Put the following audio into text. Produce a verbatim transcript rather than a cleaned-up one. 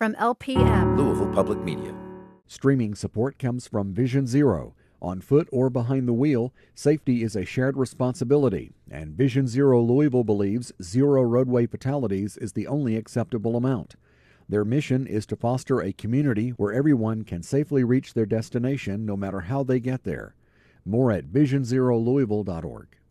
From L P M, Louisville Public Media. Streaming support comes from Vision Zero. On foot or behind the wheel, safety is a shared responsibility, and Vision Zero Louisville believes zero roadway fatalities is the only acceptable amount. Their mission is to foster a community where everyone can safely reach their destination no matter how they get there. More at vision zero louisville dot org.